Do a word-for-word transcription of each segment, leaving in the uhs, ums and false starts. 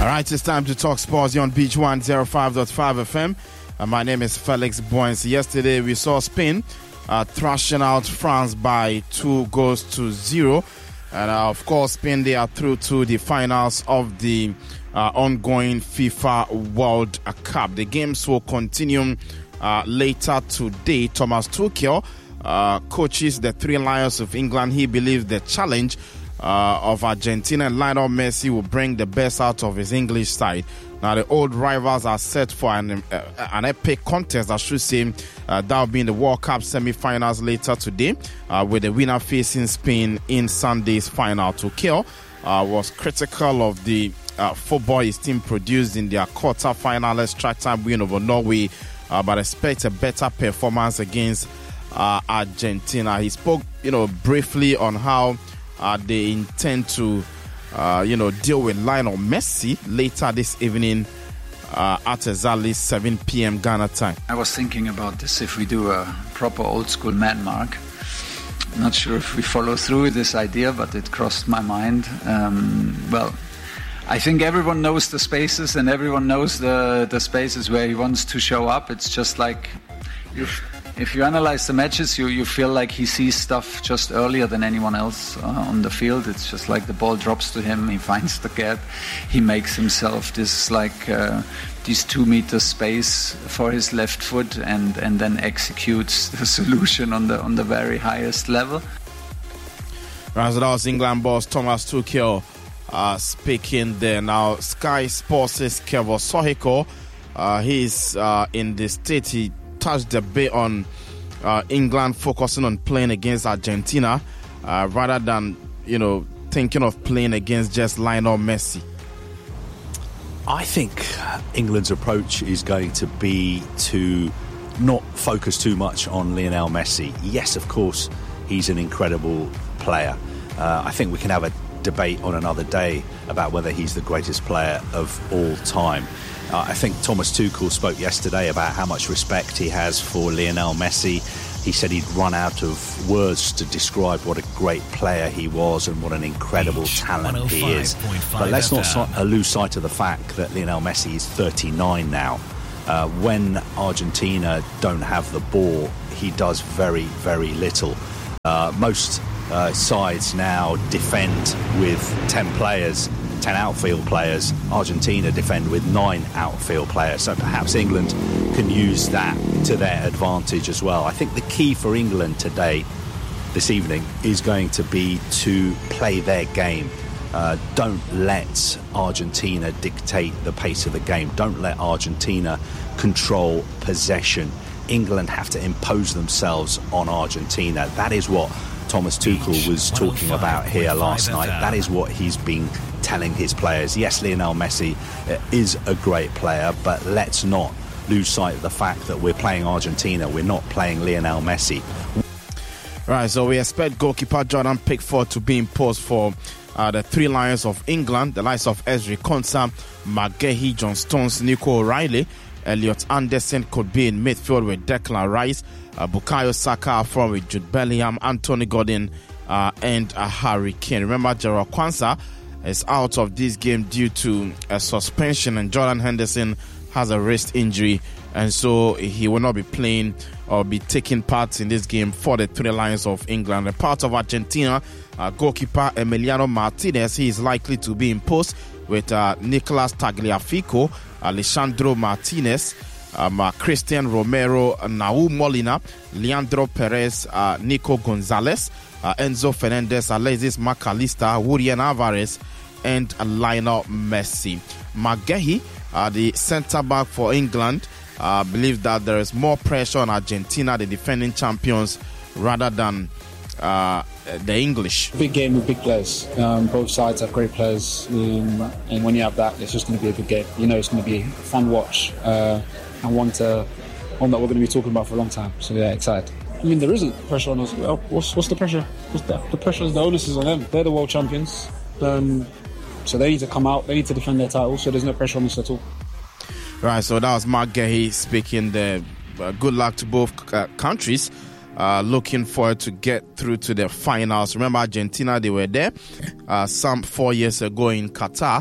right, it's time to talk sports on Beach one oh five point five F M. Uh, my name is Felix Boyens. Yesterday we saw Spain uh, thrashing out France by two goals to zero. And uh, of course, Spain, they are through to the finals of the uh, ongoing FIFA World Cup. The games will continue uh, later today. Thomas Tuchel uh, coaches the Three Lions of England. He believes the challenge uh, of Argentina and Lionel Messi will bring the best out of his English side. Now, the old rivals are set for an, uh, an epic contest, I should say. Uh, that will be in the World Cup semi-finals later today, uh, with the winner facing Spain in Sunday's final. Tuchel uh, was critical of the uh, football his team produced in their quarter-finalist track-time win over Norway, uh, but expects a better performance against uh, Argentina. He spoke, you know, briefly on how uh, they intend to Uh, you know, deal with Lionel Messi later this evening uh, at exactly seven p.m. Ghana time. I was thinking about this if we do a proper old school man mark. I'm not sure if we follow through with this idea, but it crossed my mind. Um, well, I think everyone knows the spaces and everyone knows the, the spaces where he wants to show up. It's just like you've If you analyze the matches, you, you feel like he sees stuff just earlier than anyone else uh, on the field. It's just like the ball drops to him, he finds the gap, he makes himself this like uh, this two meter space for his left foot, and, and then executes the solution on the on the very highest level. Right, so that was England boss Thomas Tuchel uh, speaking there. Now, Sky Sports' Kevo Sohiko, uh, he's uh, in the state. He touched a bit on uh, England focusing on playing against Argentina uh, rather than, you know, thinking of playing against just Lionel Messi. I think England's approach is going to be to not focus too much on Lionel Messi. Yes, of course, he's an incredible player. Uh, I think we can have a debate on another day about whether he's the greatest player of all time. Uh, I think Thomas Tuchel spoke yesterday about how much respect he has for Lionel Messi. He said he'd run out of words to describe what a great player he was and what an incredible talent he is. But let's not so- lose sight of the fact that Lionel Messi is thirty-nine now. Uh, when Argentina don't have the ball, he does very, very little. Uh, most uh, sides now defend with ten players, ten outfield players. Argentina defend with nine outfield players. So perhaps England can use that to their advantage as well. I think the key for England today, this evening, is going to be to play their game. Uh, don't let Argentina dictate the pace of the game. Don't let Argentina control possession. England have to impose themselves on Argentina. That is what Thomas Tuchel was talking about here last night. That is what he's been telling his players. Yes, Lionel Messi is a great player, but let's not lose sight of the fact that we're playing Argentina. We're not playing Lionel Messi. Right, so we expect goalkeeper Jordan Pickford to be imposed for uh, the Three Lions of England, the likes of Ezri Konsa, McGahey, John Stones, Nico O'Reilly. Elliot Anderson could be in midfield with Declan Rice, uh, Bukayo Saka from with Jude Bellingham, Anthony Gordon, uh, and uh, Harry Kane. Remember, Jarrell Quansah is out of this game due to a suspension, and Jordan Henderson has a wrist injury, and so he will not be playing or be taking part in this game for the Three Lions of England. A part of Argentina, uh, goalkeeper Emiliano Martinez, he is likely to be imposed with uh, Nicolas Tagliafico, Alessandro Martinez, um, uh, Christian Romero, uh, Naú Molina, Leandro Perez, uh, Nico Gonzalez, uh, Enzo Fernandez, Alexis McAllister, Julian Alvarez, and uh, Lionel Messi. McGahey, uh, the centre-back for England, uh, believes that there is more pressure on Argentina, the defending champions, rather than uh, the English. Big game with big players. Um, both sides have great players, um, and when you have that, it's just going to be a good game. You know, it's going to be a fun watch, uh, and one to one that we're going to be talking about for a long time. So yeah, excited. I mean, there isn't pressure on us. Well, what's what's the pressure? What's the, the pressure is the onus is on them. They're the world champions, um, so they need to come out. They need to defend their title. So there's no pressure on us at all. Right. So that was Mark Gahey speaking there. Uh, good luck to both uh, countries. Uh, looking forward to get through to the finals. Remember, Argentina, they were there uh, some four years ago in Qatar,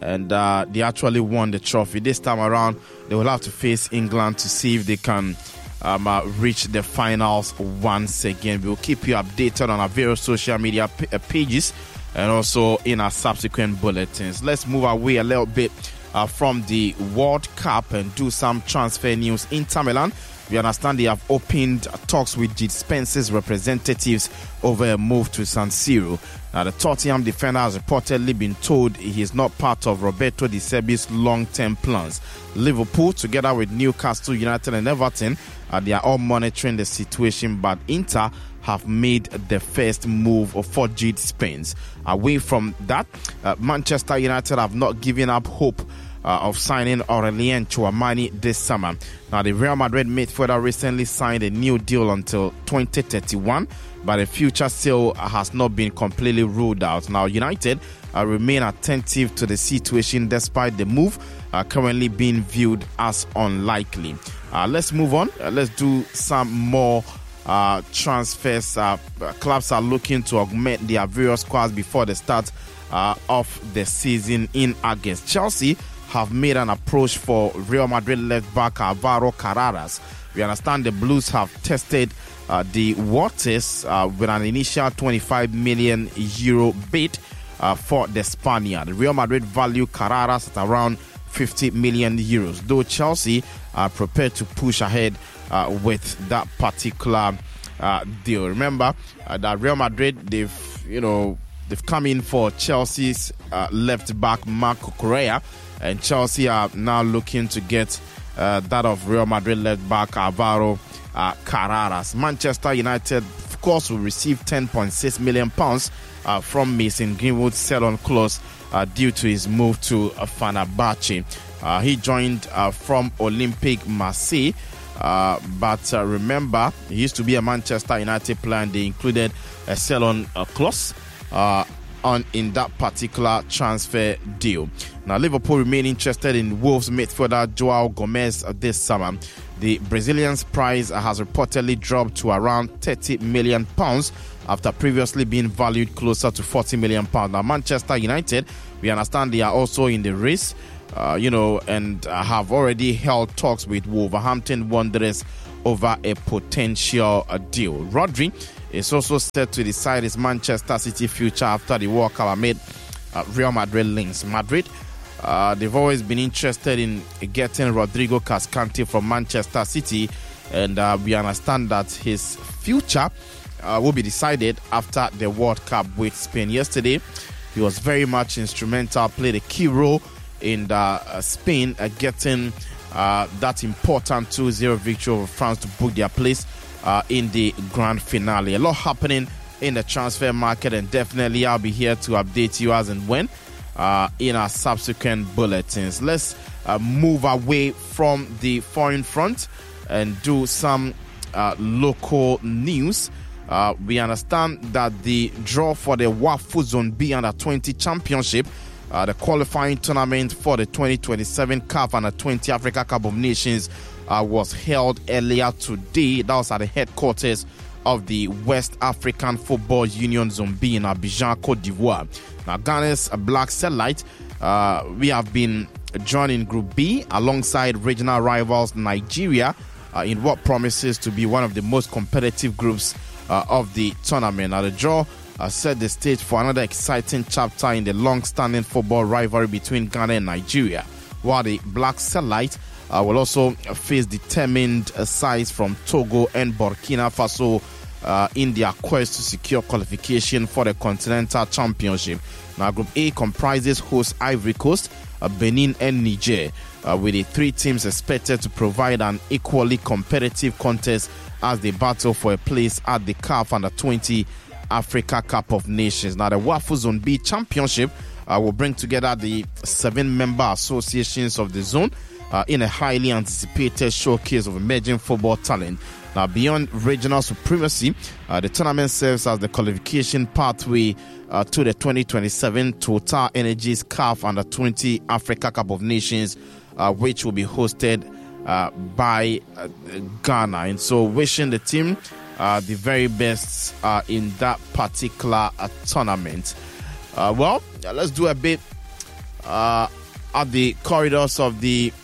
and uh, they actually won the trophy. This time around, they will have to face England to see if they can um, uh, reach the finals once again. We will keep you updated on our various social media p- uh, pages and also in our subsequent bulletins. Let's move away a little bit uh, from the World Cup and do some transfer news. Inter Milan, we understand they have opened talks with Gid Spence's representatives over a move to San Siro. Now, the Tottenham defender has reportedly been told he is not part of Roberto De Zerbi's long-term plans. Liverpool, together with Newcastle United and Everton, uh, they are all monitoring the situation, but Inter have made the first move for Gid Spence. Away from that, uh, Manchester United have not given up hope Uh, of signing Aurelien Tchouameni this summer. Now, the Real Madrid midfielder recently signed a new deal until twenty thirty-one, but the future still has not been completely ruled out. Now, United uh, remain attentive to the situation despite the move uh, currently being viewed as unlikely. Uh, let's move on. Uh, let's do some more uh, transfers. Uh, clubs are looking to augment their various squads before the start uh, of the season in August. Chelsea have made an approach for Real Madrid left back Alvaro Carreras. We understand the Blues have tested uh, the waters uh, with an initial twenty-five million euro bid uh, for the Spaniard. Real Madrid value Carreras at around fifty million euros, though Chelsea are prepared to push ahead uh, with that particular uh, deal. Remember uh, that Real Madrid, they've, you know, they've come in for Chelsea's uh, left back Marco Correa, and Chelsea are now looking to get uh, that of Real Madrid left back Alvaro uh, Carreras. Manchester United, of course, will receive ten point six million pounds uh, from Mason Greenwood's sell-on clause uh, due to his move to uh, Fenerbahce. Uh, he joined uh, from Olympique Marseille, uh, but uh, remember, he used to be a Manchester United player, and they included a sell-on uh, clause uh, on in that particular transfer deal. Now, Liverpool remain interested in Wolves midfielder Joao Gomez uh, this summer. The Brazilian's price uh, has reportedly dropped to around thirty million pounds after previously being valued closer to forty million pounds. Now, Manchester United, we understand they are also in the race, uh, you know, and uh, have already held talks with Wolverhampton Wanderers over a potential uh, deal. Rodri is also set to decide his Manchester City future after the World Cup amid uh, Real Madrid links. Madrid, uh, they've always been interested in getting Rodrigo Cascante from Manchester City, and uh, we understand that his future uh, will be decided after the World Cup with Spain. Yesterday, he was very much instrumental, played a key role in the, uh, Spain uh, getting uh, that important two zero victory over France to book their place Uh, in the grand finale. A lot happening in the transfer market, and definitely I'll be here to update you as and when uh, in our subsequent bulletins. Let's uh, move away from the foreign front and do some uh, local news. Uh, we understand that the draw for the W A F U Zone B Under twenty Championship, uh, the qualifying tournament for the twenty twenty-seven C A F Under twenty Africa Cup of Nations, Uh, was held earlier today. That was at the headquarters of the West African Football Union Zone B in Abidjan, Cote d'Ivoire. Now, Ghana's Black Satellite, uh, we have been joining Group B alongside regional rivals Nigeria uh, in what promises to be one of the most competitive groups uh, of the tournament. Now, the draw uh, set the stage for another exciting chapter in the long-standing football rivalry between Ghana and Nigeria, while the Black Satellite Uh, will also face determined uh, sides from Togo and Burkina Faso uh, in their quest to secure qualification for the Continental Championship. Now, Group A comprises host Ivory Coast, uh, Benin and Niger, uh, with the three teams expected to provide an equally competitive contest as they battle for a place at the C A F Under twenty Africa Cup of Nations. Now, the W A F U Zone B Championship uh, will bring together the seven member associations of the zone Uh, in a highly anticipated showcase of emerging football talent. Now, beyond regional supremacy, uh, the tournament serves as the qualification pathway uh, to the twenty twenty-seven Total Energies C A F Under twenty Africa Cup of Nations, uh, which will be hosted uh, by uh, Ghana. And so, wishing the team uh, the very best uh, in that particular uh, tournament. Uh, well, let's do a bit uh, at the corridors of the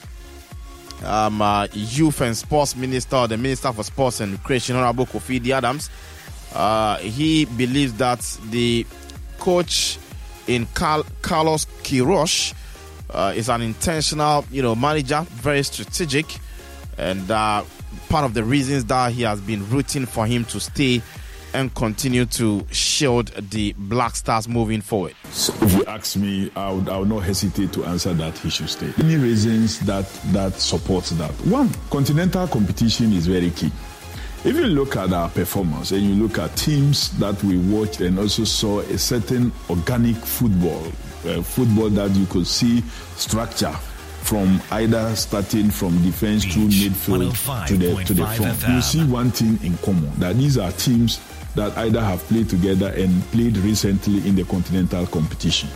um, uh, Youth and Sports Minister, the Minister for Sports and Recreation, Honorable Kofi D. Adams. Uh, he believes that the coach in Carl- Carlos Queiroz uh, is an intentional, you know, manager, very strategic, and uh, part of the reasons that he has been rooting for him to stay and continue to shield the Black Stars moving forward. So if you ask me, I would, I would not hesitate to answer that he should stay. Many reasons that, that supports that. One, continental competition is very key. If you look at our performance and you look at teams that we watched and also saw a certain organic football, uh, football that you could see structure from either starting from defense to midfield to the to the front. You see one thing in common, that these are teams that either have played together and played recently in the continental competition.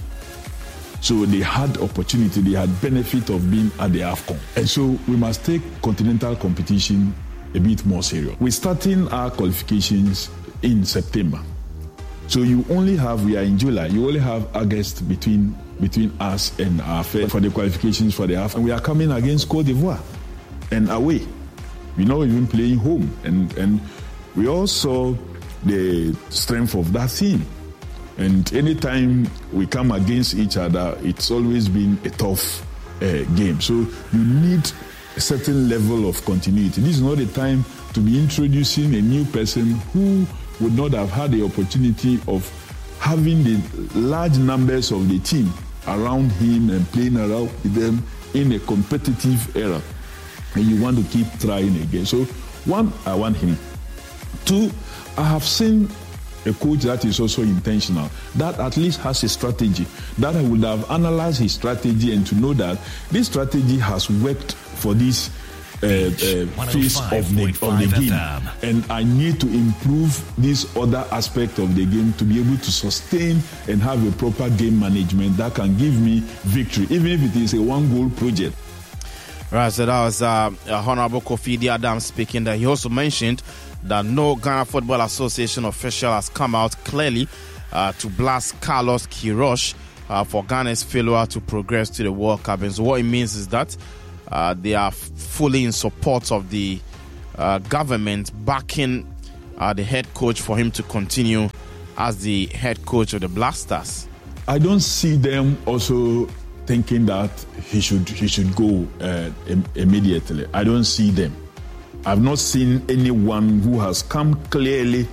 So they had opportunity, they had benefit of being at the AFCON. And so we must take continental competition a bit more serious. We're starting our qualifications in September. So you only have, we are in July, you only have August between between us and our for the qualifications for the AFCON. And we are coming against Cote d'Ivoire and away. We're not even playing home. And, and we all saw the strength of that team. And anytime we come against each other, it's always been a tough uh, game. So you need a certain level of continuity. This is not the time to be introducing a new person who would not have had the opportunity of having the large numbers of the team around him and playing around with them in a competitive era. And you want to keep trying again. So one, I want him. Two, I have seen a coach that is also intentional, that at least has a strategy, that I would have analyzed his strategy and to know that this strategy has worked for this uh, uh, phase of the, of the game. And I need to improve this other aspect of the game to be able to sustain and have a proper game management that can give me victory, even if it is a one-goal project. Right, so that was uh, Honorable Kofi D. Adams speaking there. He also mentioned that no Ghana Football Association official has come out clearly uh, to blast Carlos Queiroz uh, for Ghana's failure to progress to the World Cup. And so what it means is that uh, they are fully in support of the uh, government backing uh, the head coach for him to continue as the head coach of the Black Stars. I don't see them also thinking that he should he should go uh, im- immediately. I don't see them. I've not seen anyone who has come clearly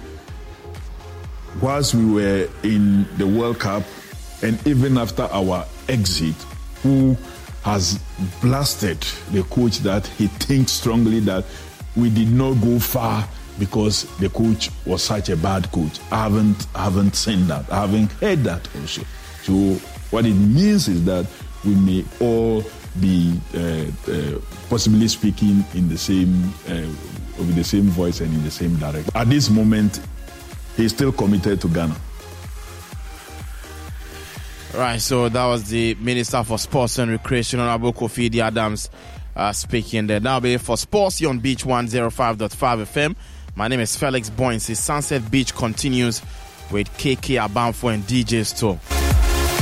whilst we were in the World Cup and even after our exit, who has blasted the coach that he thinks strongly that we did not go far because the coach was such a bad coach. I haven't, I haven't seen that. I haven't heard that also. So what it means is that we may all be uh, uh, possibly speaking in the same uh, with the same voice and in the same direction. At this moment, he's still committed to Ghana. Right, so that was the Minister for Sports and Recreation, Honorable Kofi D. Adams, uh, speaking there. Now, be for sports, you're on Beach one oh five point five F M. My name is Felix Boynes. Sunset Beach continues with K K Abamfo and D J Sto.